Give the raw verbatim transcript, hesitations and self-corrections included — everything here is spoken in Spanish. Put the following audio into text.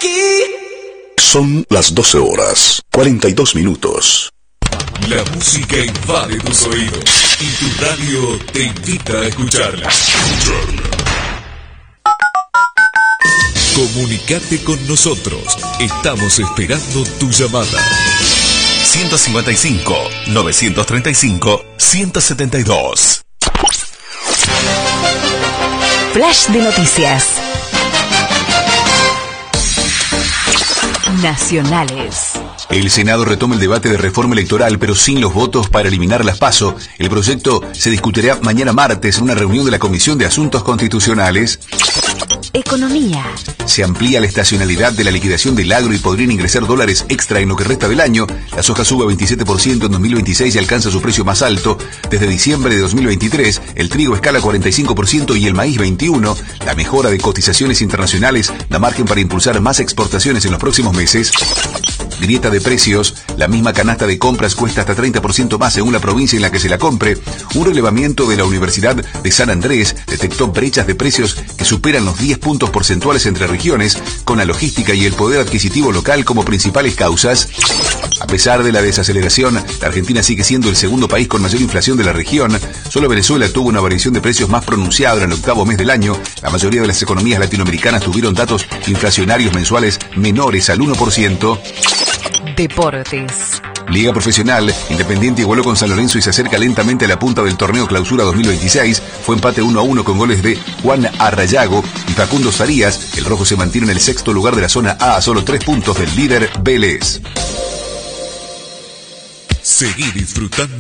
Son las doce horas, cuarenta y dos minutos. La música invade tus oídos y tu radio te invita a escucharla. Comunicate con nosotros. Estamos esperando tu llamada. ciento cincuenta y cinco, novecientos treinta y cinco, ciento setenta y dos. Flash de noticias nacionales. El Senado retoma el debate de reforma electoral, pero sin los votos para eliminar las PASO. El proyecto se discutirá mañana martes en una reunión de la Comisión de Asuntos Constitucionales. Economía. Se amplía la estacionalidad de la liquidación del agro y podrían ingresar dólares extra en lo que resta del año. La soja sube veintisiete por ciento en dos mil veintiséis y alcanza su precio más alto desde diciembre de dos mil veintitrés. El trigo escala cuarenta y cinco por ciento y el maíz veintiuno por ciento. La mejora de cotizaciones internacionales da margen para impulsar más exportaciones en los próximos meses. Grieta de precios. La misma canasta de compras cuesta hasta treinta por ciento más según la provincia en la que se la compre. Un relevamiento de la Universidad de San Andrés detectó brechas de precios que superan los diez puntos porcentuales entre regiones, con la logística y el poder adquisitivo local como principales causas. A pesar de la desaceleración, la Argentina sigue siendo el segundo país con mayor inflación de la región. Solo Venezuela tuvo una variación de precios más pronunciada en el octavo mes del año. La mayoría de las economías latinoamericanas tuvieron datos inflacionarios mensuales menores al uno por ciento. Deportes. Liga Profesional, Independiente igualó con San Lorenzo y se acerca lentamente a la punta del torneo Clausura dos mil veintiséis. Fue empate uno a uno con goles de Juan Arrayago y Facundo Zarías. El rojo se mantiene en el sexto lugar de la zona A a solo tres puntos del líder Vélez. Seguí disfrutando